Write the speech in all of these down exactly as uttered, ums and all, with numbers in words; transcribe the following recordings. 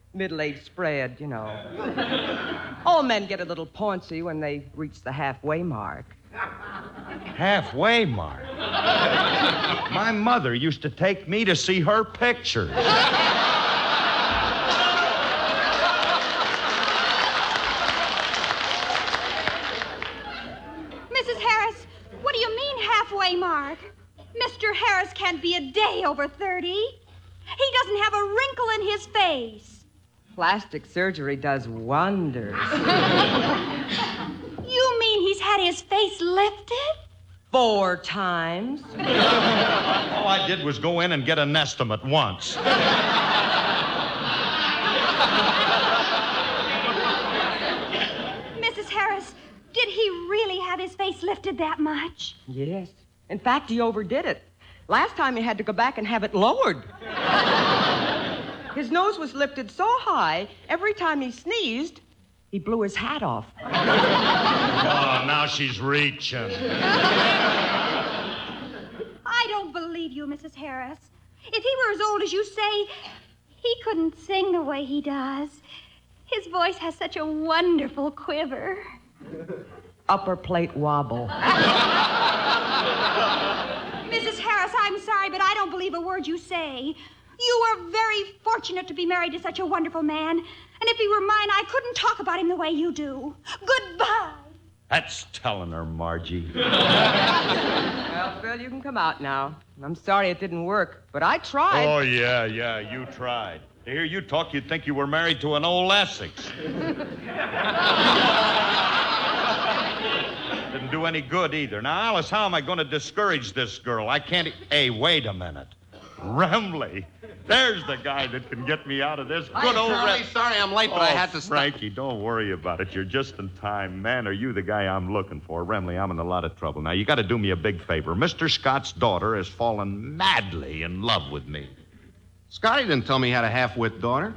Middle-aged spread, you know. All men get a little paunchy when they reach the halfway mark. Halfway mark? My mother used to take me to see her pictures. Missus Harris, what do you mean halfway mark? Mister Harris can't be a day over thirty. He doesn't have a wrinkle in his face. Plastic surgery does wonders. You mean he's had his face lifted? Four times. All I did was go in and get an estimate once. Missus Harris, did he really have his face lifted that much? Yes. In fact, he overdid it. Last time he had to go back and have it lowered. His nose was lifted so high, every time he sneezed, he blew his hat off. Oh, now she's reaching. I don't believe you, Missus Harris. If he were as old as you say, he couldn't sing the way he does. His voice has such a wonderful quiver. Upper plate wobble. Missus Harris, I'm sorry, but I don't believe a word you say. You are very fortunate to be married to such a wonderful man. And if he were mine, I couldn't talk about him the way you do. Goodbye. That's telling her, Margie. Well, Phil, you can come out now. I'm sorry it didn't work, but I tried. Oh, yeah, yeah, you tried. To hear you talk, you'd think you were married to an old Essex. Didn't do any good either. Now, Alice, how am I going to discourage this girl? I can't... E- hey, wait a minute. Remley. There's the guy that can get me out of this. Hi, Good old Charlie. Rem- Sorry I'm late, but oh, I had to stop. Frankie, don't worry about it. You're just in time. Man, are you the guy I'm looking for? Remley, I'm in a lot of trouble. Now, you got to do me a big favor. Mister Scott's daughter has fallen madly in love with me. Scotty didn't tell me he had a half-wit daughter.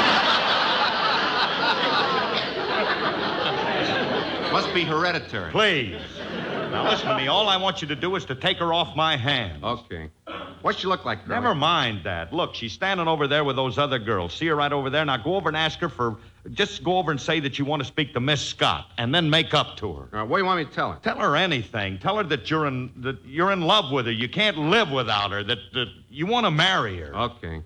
Must be hereditary. Please. Now, listen to me. All I want you to do is to take her off my hands. Okay. What's she look like, girl? Never mind that. Look, she's standing over there with those other girls. See her right over there? Now go over and ask her for... Just go over and say that you want to speak to Miss Scott, and then make up to her. Uh, what do you want me to tell her? Tell her anything. Tell her that you're in that you're in love with her. You can't live without her. That, that you want to marry her. Okay.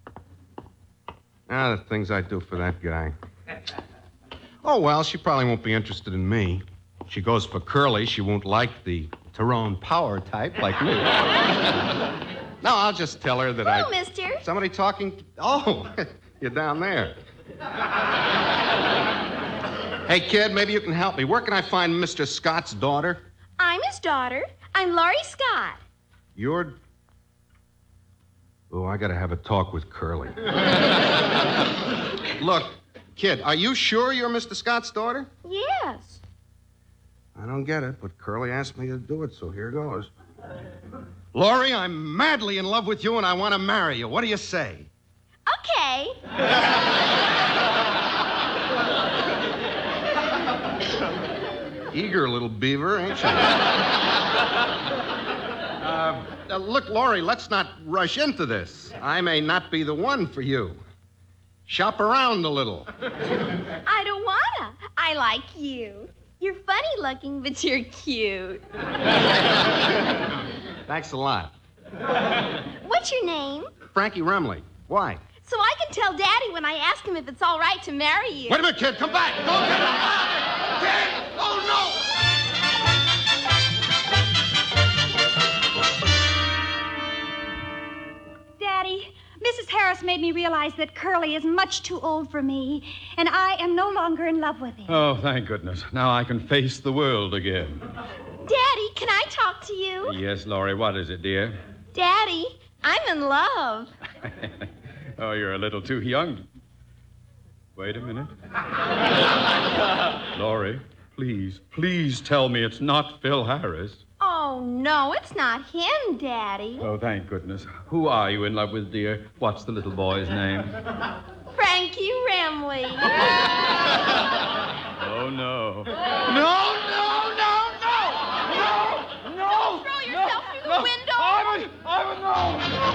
Ah, the things I do for that guy. Oh, well, she probably won't be interested in me. She goes for Curly. She won't like the Tyrone Power type like me. No, I'll just tell her that Hello, I... mister. Somebody talking... Oh, you're down there. Hey, kid, maybe you can help me. Where can I find Mister Scott's daughter? I'm his daughter. I'm Laurie Scott. You're... Oh, I gotta have a talk with Curly. Look, kid, are you sure you're Mister Scott's daughter? Yes. I don't get it, but Curly asked me to do it, so here goes. Laurie, I'm madly in love with you, and I want to marry you. What do you say? Okay. Eager little beaver, ain't she? uh, uh, look, Laurie, let's not rush into this. I may not be the one for you. Shop around a little. I don't wanna. I like you. You're funny looking, but you're cute. Thanks a lot. What's your name? Frankie Remley. Why? So I can tell Daddy when I ask him if it's all right to marry you. Wait a minute, kid. Come back. Don't get out. Kid! Oh, no! Daddy, Missus Harris made me realize that Curly is much too old for me, and I am no longer in love with him. Oh, thank goodness. Now I can face the world again. Daddy, can I talk to you? Yes, Laurie, what is it, dear? Daddy, I'm in love. Oh, you're a little too young. Wait a minute. Laurie, please, please tell me it's not Phil Harris. Oh, no, it's not him, Daddy. Oh, thank goodness. Who are you in love with, dear? What's the little boy's name? Frankie Remley. Oh, no. No,